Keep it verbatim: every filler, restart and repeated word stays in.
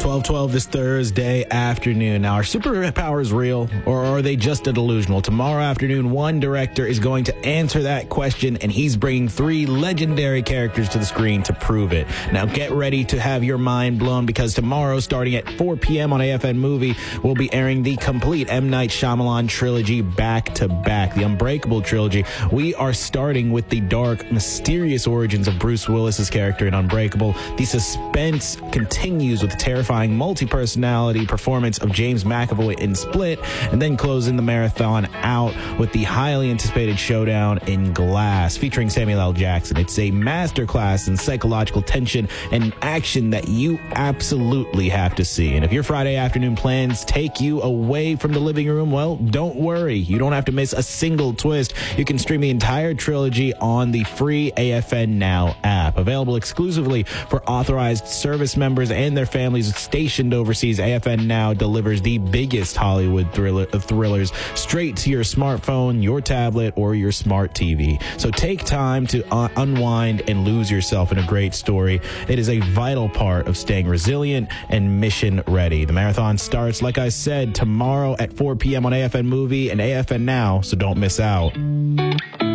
twelve twelve this Thursday afternoon. Now, are superpowers real, or are they just a delusion? Well, tomorrow afternoon, one director is going to answer that question, and he's bringing three legendary characters to the screen to prove it. Now, get ready to have your mind blown, because tomorrow, starting at four p.m. on A F N Movie, we'll be airing the complete M. Night Shyamalan trilogy back to back, the Unbreakable trilogy. We are starting with the dark, mysterious origins of Bruce Willis's character in Unbreakable. The suspense continues with the terrifying multi-personality performance of James McAvoy in Split, and then closing the marathon out with the highly anticipated showdown in Glass, featuring Samuel L. Jackson. It's a masterclass in psychological tension and action that you absolutely have to see. And if your Friday afternoon plans take you away from the living room, well, don't worry. You don't have to miss a single twist. You can stream the entire trilogy on the free A F N Now app, available exclusively for authorized service members and their families stationed overseas. A F N Now delivers the biggest Hollywood thriller, uh, thrillers straight to your smartphone, your tablet, or your smart T V. So take time to uh, unwind and lose yourself in a great story. It is a vital part of staying resilient and mission ready. The marathon starts, like I said, tomorrow at four p.m. on A F N Movie and A F N Now, so don't miss out.